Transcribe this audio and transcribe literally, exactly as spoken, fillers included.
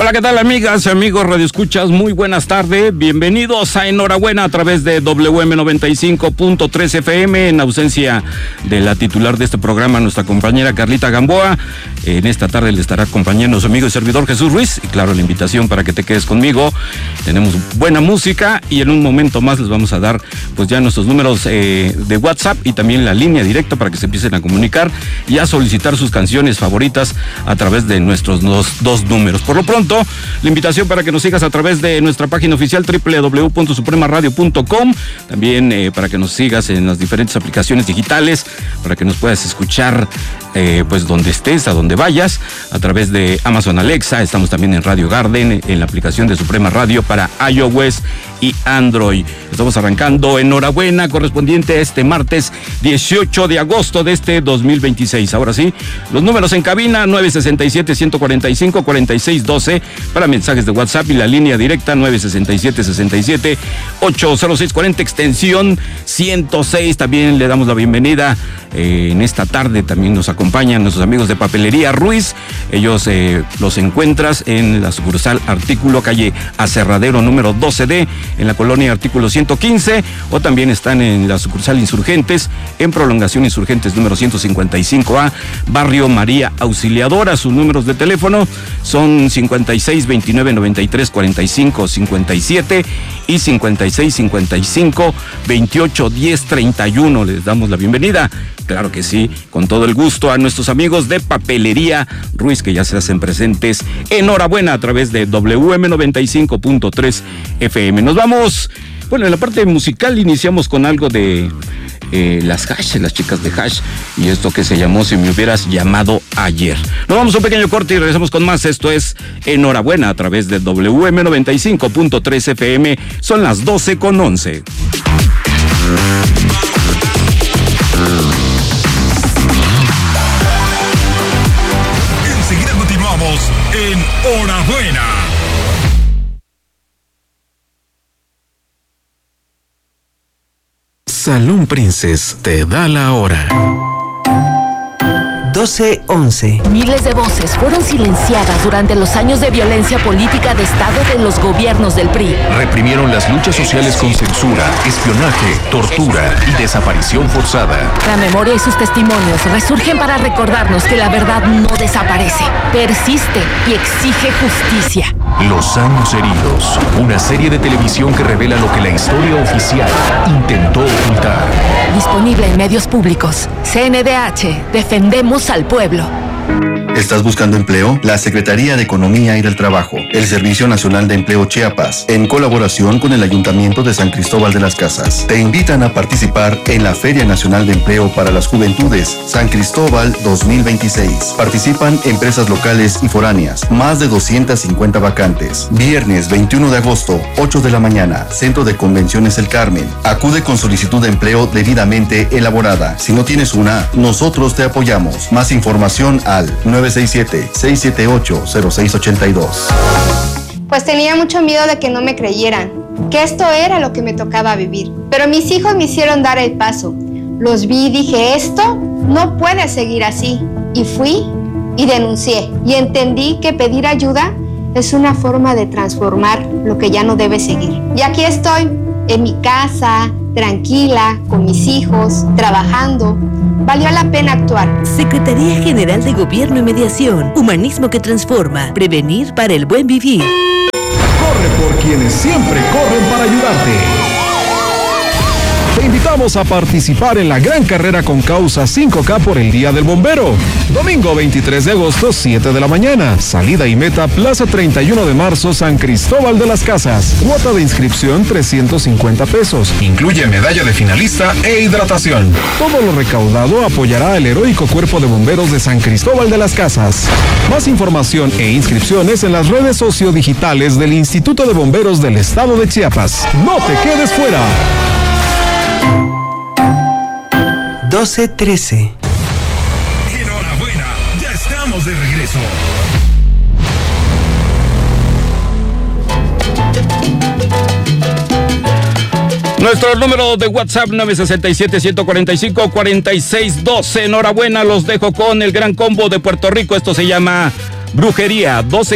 Hola, ¿qué tal, amigas y amigos radioescuchas? Muy buenas tardes, bienvenidos a Enhorabuena a través de W M noventa y cinco punto tres F M, en ausencia de la titular de este programa, nuestra compañera Carlita Gamboa. En esta tarde le estará acompañando su amigo y servidor Jesús Ruiz, y claro, la invitación para que te quedes conmigo. Tenemos buena música y en un momento más les vamos a dar pues ya nuestros números eh, de WhatsApp y también la línea directa para que se empiecen a comunicar y a solicitar sus canciones favoritas a través de nuestros dos, dos números. Por lo pronto, la invitación para que nos sigas a través de nuestra página oficial doble u doble u doble u punto suprema radio punto com, también eh, para que nos sigas en las diferentes aplicaciones digitales, para que nos puedas escuchar eh, pues donde estés, a donde vayas, a través de Amazon Alexa. Estamos también en Radio Garden, en la aplicación de Suprema Radio para iOS y Android. Estamos arrancando Enhorabuena, correspondiente a este martes dieciocho de agosto de este dos mil veintiséis. Ahora sí, los números en cabina: nueve seis siete, uno cuatro cinco, cuatro seis uno dos para mensajes de WhatsApp, y la línea directa nueve seis siete, seis siete, ocho cero seis cuatro cero, extensión ciento seis. También le damos la bienvenida eh, en esta tarde. También nos acompañan nuestros amigos de Papelería Ruiz. Ellos eh, los encuentras en la sucursal Artículo, calle Aserradero número doce D, en la colonia Artículo ciento quince, o también están en la sucursal Insurgentes, en Prolongación Insurgentes número ciento cincuenta y cinco A, Barrio María Auxiliadora. Sus números de teléfono son cincuenta y seis, veintinueve, noventa y tres, cuarenta y cinco, cincuenta y siete y cincuenta y seis, cincuenta y cinco, veintiocho, diez, treinta y uno. Les damos la bienvenida, claro que sí, con todo el gusto, a nuestros amigos de Papelería Ruiz, que ya se hacen presentes. Enhorabuena a través de W M noventa y cinco punto tres F M. Nos vamos, bueno, en la parte musical iniciamos con algo de eh, las Hash, las chicas de Hash, y esto que se llamó Si me hubieras llamado ayer. Nos vamos a un pequeño corte y regresamos con más. Esto es Enhorabuena a través de W M noventa y cinco punto tres F M. Son las doce con once. Enseguida continuamos en Enhorabuena. Salón Princess te da la hora. doce once. Miles de voces fueron silenciadas durante los años de violencia política de Estado de los gobiernos del P R I. Reprimieron las luchas sociales con censura, espionaje, tortura y desaparición forzada. La memoria y sus testimonios resurgen para recordarnos que la verdad no desaparece, persiste y exige justicia. Los años heridos, una serie de televisión que revela lo que la historia oficial intentó ocultar. Disponible en medios públicos. C N D H, defendemos al pueblo. ¿Estás buscando empleo? La Secretaría de Economía y del Trabajo, el Servicio Nacional de Empleo Chiapas, en colaboración con el Ayuntamiento de San Cristóbal de las Casas, te invitan a participar en la Feria Nacional de Empleo para las Juventudes San Cristóbal dos mil veintiséis. Participan empresas locales y foráneas, más de doscientas cincuenta vacantes. Viernes veintiuno de agosto, ocho de la mañana, Centro de Convenciones El Carmen. Acude con solicitud de empleo debidamente elaborada. Si no tienes una, nosotros te apoyamos. Más información al nueve seis siete, seis siete ocho, cero seis ocho dos. Pues tenía mucho miedo de que no me creyeran, que esto era lo que me tocaba vivir. Pero mis hijos me hicieron dar el paso. Los vi y dije, esto no puede seguir así. Y fui y denuncié. Y entendí que pedir ayuda es una forma de transformar lo que ya no debe seguir. Y aquí estoy, en mi casa, tranquila, con mis hijos, trabajando. Valió la pena actuar. Secretaría General de Gobierno y Mediación. Humanismo que transforma. Prevenir para el buen vivir. Corre por quienes siempre corren para ayudarte. Te invitamos a participar en la gran carrera con causa cinco K por el Día del Bombero. Domingo veintitrés de agosto, siete de la mañana. Salida y meta, Plaza treinta y uno de marzo, San Cristóbal de las Casas. Cuota de inscripción, trescientos cincuenta pesos. Incluye medalla de finalista e hidratación. Todo lo recaudado apoyará al heroico Cuerpo de Bomberos de San Cristóbal de las Casas. Más información e inscripciones en las redes sociodigitales del Instituto de Bomberos del Estado de Chiapas. ¡No te quedes fuera! doce trece. Enhorabuena, ya estamos de regreso. Nuestro número de WhatsApp nueve seis siete, uno cuatro cinco, cuatro seis uno dos. Enhorabuena, los dejo con el gran combo de Puerto Rico. Esto se llama Brujería. doce